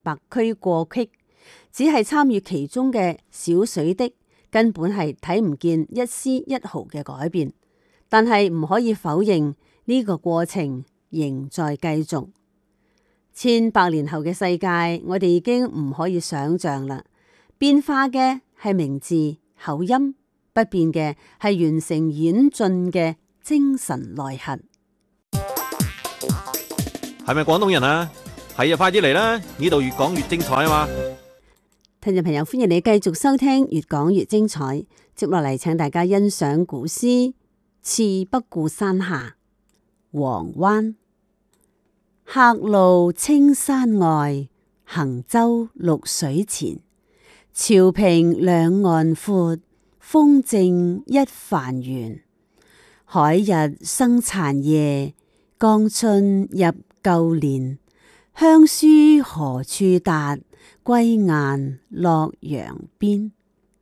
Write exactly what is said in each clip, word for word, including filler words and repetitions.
白駒過隙，只係參與其中嘅小水滴，根本係睇唔見一絲一毫嘅改變。但係唔可以否認呢個過程仍在繼續。千百年後嘅世界，我哋已經唔可以想象啦。變化嘅係名字口音，不變嘅係完成演進嘅精神內核。 係咪廣東人啊？係啊，快啲嚟啦！呢度越講越精彩啊嘛！ 聽眾朋友，歡迎你繼續收聽越講越精彩。接落嚟，請大家欣賞古詩《次北固山下》，黃灣。客路青山外，行舟綠水前。潮平兩岸闊，風靜一帆懸。海日生殘夜，江春入舊年。鄉書何處達？歸雁洛陽邊。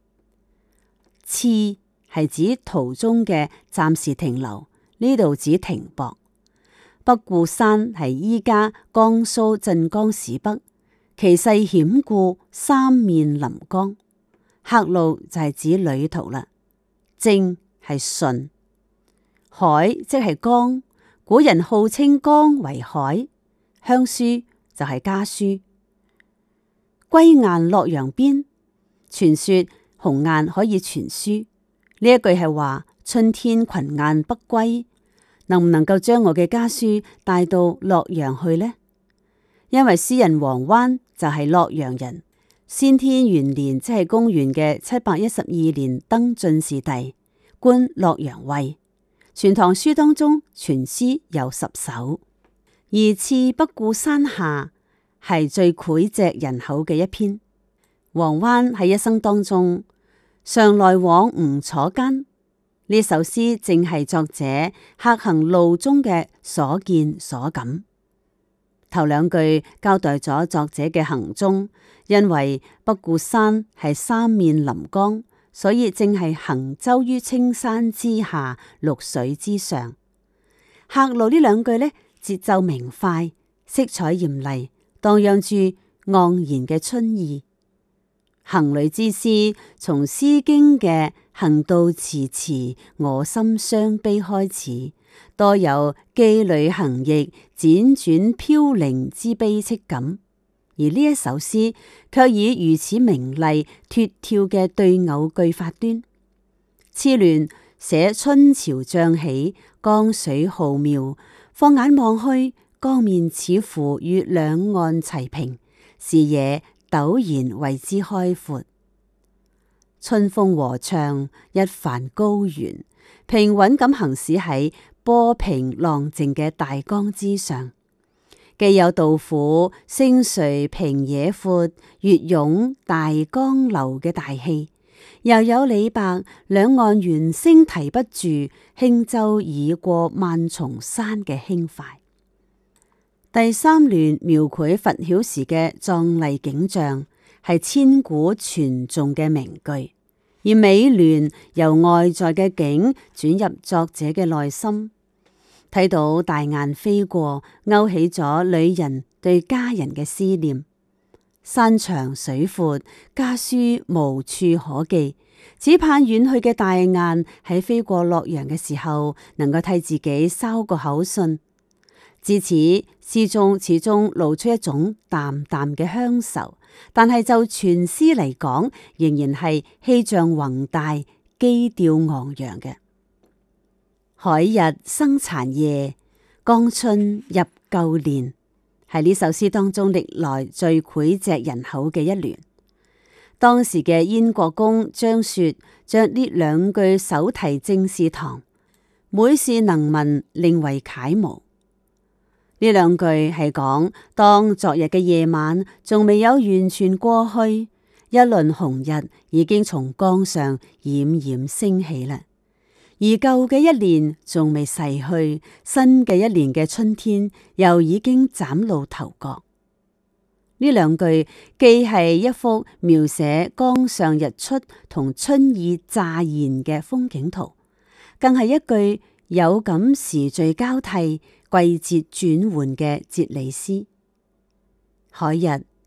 次係指途中嘅暫時停留，呢度指停泊。北固山係依家江蘇鎮江市北，其勢險固，三面臨江。客路就係指旅途啦。正係順，海即係江，古人號稱江為海。鄉書就係家書。歸雁洛陽邊，傳說鴻雁可以傳書。呢一句係話春天群雁北歸，能唔能夠將我嘅家書帶到洛陽去呢？因為詩人黃灣就係洛陽人，先天元年即係公元嘅七百一十二年登進士第，官洛陽尉。全唐書當中全詩有十首。而次北固山下係最膾炙人口嘅一篇。黃灣喺一生當中常來往吳楚間，呢首詩正係作者客行路中嘅所見所感。頭兩句交代咗作者嘅行蹤，因為北固山係三面臨江，所以正係行舟於青山之下，綠水之上。客路呢兩句呢，節奏明快，色彩艷麗，蕩漾住盎然嘅春意。行旅之詩從《詩經》嘅行道遲遲，我心傷悲開始，多有寄旅行役，輾轉飄零之悲戚感。而呢一首詩卻以如此明麗脫跳嘅對偶句發端。次聯寫春潮漲起，江水浩渺，放眼望去，江面似乎與兩岸齊平，視野陡然為之開闊。春風和暢，一帆高懸，平穩咁行駛喺波平浪靜嘅大江之上，既有杜甫星垂平野闊，月湧大江流嘅大氣，又有李白兩岸猿聲啼不住，輕舟已過萬重山嘅輕快。第三聯描繪拂曉時嘅壯麗景象，係千古傳頌嘅名句。而尾聯由外在嘅景轉入作者嘅內心，睇到大雁飛過，勾起咗旅人對家人嘅思念。山長水闊，家書無處可寄，只盼遠去嘅大雁喺飛過洛陽嘅時候，能夠替自己捎個口信。至此，詩中始終露出一種淡淡嘅鄉愁，但係就全詩嚟講，仍然係氣象宏大、基調昂揚嘅。海日生殘夜，江春入舊年，係呢首詩當中歷來最膾炙人口嘅一聯。當時嘅燕國公張說將呢兩句手提政事堂，每事能聞，令為楷模。呢兩句係講，當昨日嘅夜晚仲未有完全過去，一輪紅日已經從江上冉冉升起啦。而舊嘅一年仲未逝去，新嘅一年嘅春天又已經嶄露頭角。呢兩句既係一幅描寫江上日出同春意乍現嘅風景圖，更係一句有感時序交替、季節轉換嘅哲理詩。海日